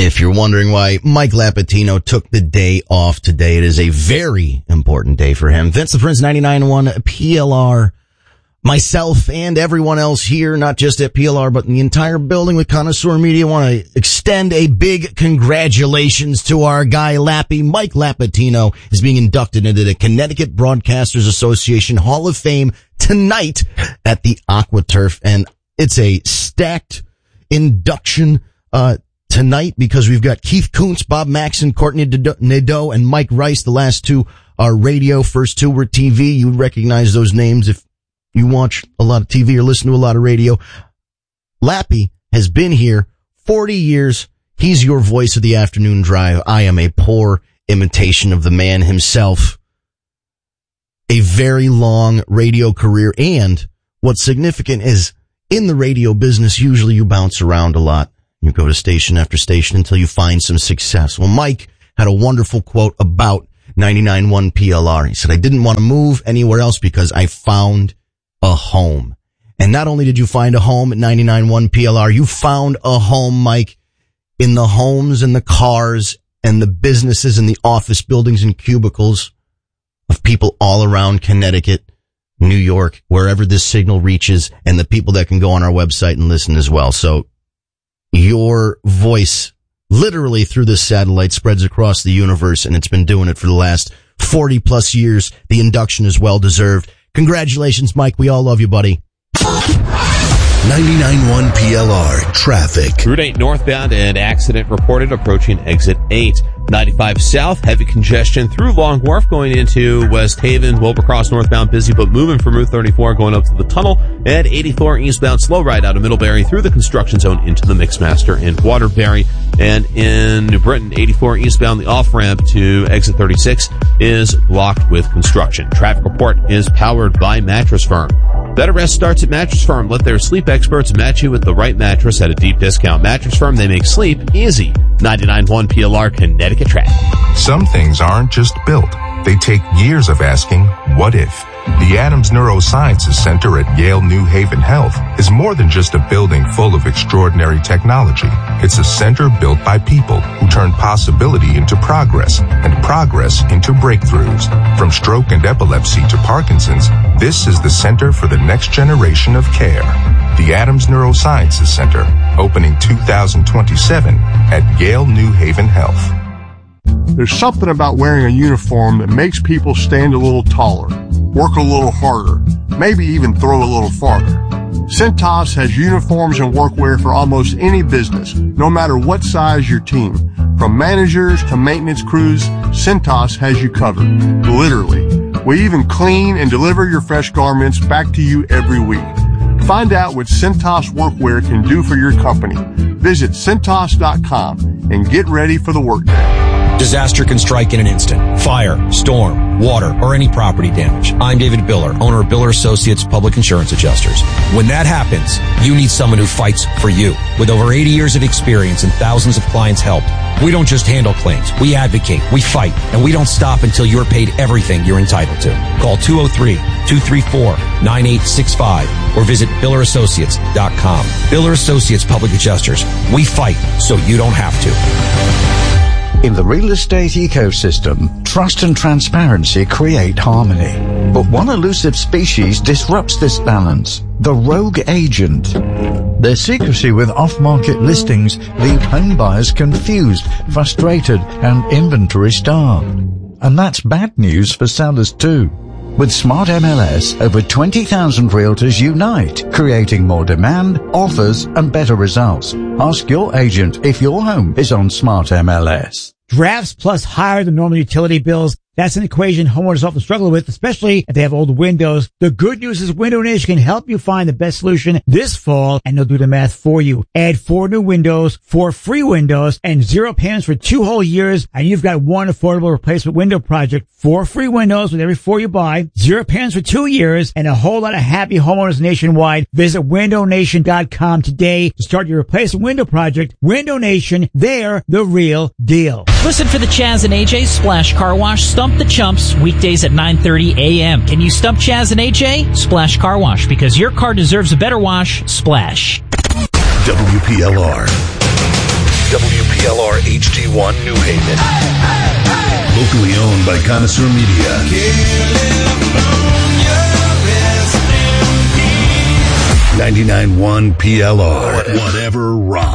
If you're wondering why Mike Lapatino took the day off today, it is a very important day for him. Vince the Prince 99.1 PLR, myself and everyone else here, not just at PLR, but in the entire building with Connoisseur Media, want to extend a big congratulations to our guy Lappy. Mike Lapatino is being inducted into the Connecticut Broadcasters Association Hall of Fame tonight at the AquaTurf, and it's a stacked induction tonight because we've got Keith Kuntz, Bob Maxon, Courtney Nadeau, and Mike Rice. The last two are radio. First two were TV. You recognize those names if you watch a lot of TV or listen to a lot of radio. Lappy has been here 40 years. He's your voice of the afternoon drive. I am a poor imitation of the man himself. A very long radio career, and what's significant is in the radio business, usually you bounce around a lot. You go to station after station until you find some success. Well, Mike had a wonderful quote about 99.1 PLR. He said, I didn't want to move anywhere else because I found a home. And not only did you find a home at 99.1 PLR, you found a home, Mike, in the homes and the cars and the businesses and the office buildings and cubicles of people all around Connecticut, New York, wherever this signal reaches, and the people that can go on our website and listen as well. So your voice literally through this satellite spreads across the universe, and it's been doing it for the last 40 plus years. The induction is well deserved. Congratulations, Mike. We all love you, buddy. 99.1 PLR traffic. Route 8 northbound, an accident reported approaching exit 8. 95 south, heavy congestion through Long Wharf going into West Haven. Wilbercross northbound busy, but moving from Route 34 going up to the tunnel. And 84 eastbound slow ride out of Middlebury through the construction zone into the Mixmaster in Waterbury. And in New Britain, 84 eastbound, the off-ramp to exit 36 is blocked with construction. Traffic report is powered by Mattress Firm. Better rest starts at Mattress Firm. Let their sleep experts match you with the right mattress at a deep discount. Mattress Firm, they make sleep easy. 99.1 PLR Connecticut traffic. Some things aren't just built. They take years of asking, what if? The Adams Neurosciences Center at Yale New Haven Health is more than just a building full of extraordinary technology. It's a center built by people who turn possibility into progress and progress into breakthroughs. From stroke and epilepsy to Parkinson's, this is the center for the next generation of care. The Adams Neurosciences Center, opening 2027 at Yale New Haven Health. There's something about wearing a uniform that makes people stand a little taller, work a little harder, maybe even throw a little farther. Cintas has uniforms and workwear for almost any business, no matter what size your team. From managers to maintenance crews, Cintas has you covered, literally. We even clean and deliver your fresh garments back to you every week. Find out what Cintas workwear can do for your company. Visit Cintas.com and get ready for the workday. Disaster can strike in an instant. Fire, storm, water, or any property damage. I'm David Biller, owner of Biller Associates Public Insurance Adjusters. When that happens, you need someone who fights for you. With over 80 years of experience and thousands of clients helped, we don't just handle claims. We advocate, we fight, and we don't stop until you're paid everything you're entitled to. Call 203-234-9865 or visit BillerAssociates.com. Biller Associates Public Adjusters. We fight so you don't have to. In the real estate ecosystem, trust and transparency create harmony. But one elusive species disrupts this balance: the rogue agent. Their secrecy with off-market listings leave home buyers confused, frustrated, and inventory starved. And that's bad news for sellers too. With Smart MLS, over 20,000 realtors unite, creating more demand, offers, and better results. Ask your agent if your home is on Smart MLS. Drafts plus higher than normal utility bills. That's an equation homeowners often struggle with, especially if they have old windows. The good news is Window Nation can help you find the best solution this fall, and they'll do the math for you. Add 4 new windows, 4 free windows, and 0 payments for 2 whole years, and you've got one affordable replacement window project. 4 free windows with every 4 you buy, 0 payments for 2 years, and a whole lot of happy homeowners nationwide. Visit windownation.com today to start your replacement window project. Window Nation, they're the real deal. Listen for the Chaz and AJ Splash Car Wash Stump the Chumps weekdays at 9:30 a.m. Can you stump Chaz and AJ? Splash Car Wash, because your car deserves a better wash. Splash. WPLR. WPLR HD1 New Haven. Locally owned by Connoisseur Media. 99.1 PLR. Whatever rocks.